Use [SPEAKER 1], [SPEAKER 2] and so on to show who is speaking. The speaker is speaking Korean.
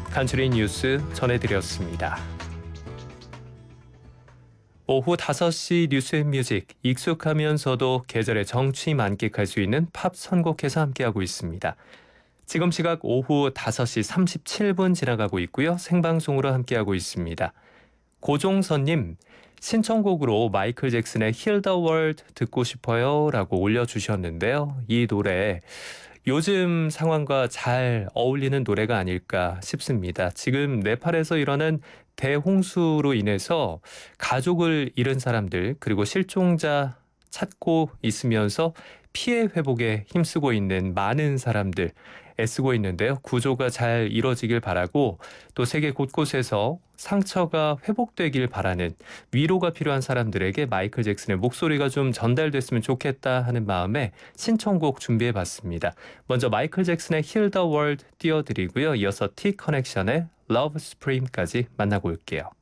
[SPEAKER 1] 간추린 뉴스 전해드렸습니다. 오후 5시 뉴스앤뮤직, 익숙하면서도 계절의 정취 만끽할 수 있는 팝 선곡해서 함께하고 있습니다. 지금 시각 오후 5시 37분 지나가고 있고요. 생방송으로 함께하고 있습니다. 고종선님, 신청곡으로 마이클 잭슨의 Heal the World 듣고 싶어요 라고 올려주셨는데요. 이 노래 요즘 상황과 잘 어울리는 노래가 아닐까 싶습니다. 지금 네팔에서 일어난 대홍수로 인해서 가족을 잃은 사람들 그리고 실종자 찾고 있으면서 피해 회복에 힘쓰고 있는 많은 사람들 애쓰고 있는데요. 구조가 잘 이뤄지길 바라고 또 세계 곳곳에서 상처가 회복되길 바라는 위로가 필요한 사람들에게 마이클 잭슨의 목소리가 좀 전달됐으면 좋겠다 하는 마음에 신청곡 준비해봤습니다. 먼저 마이클 잭슨의 Heal the World 띄워드리고요. 이어서 T 커넥션의 Love Supreme까지 만나고 올게요.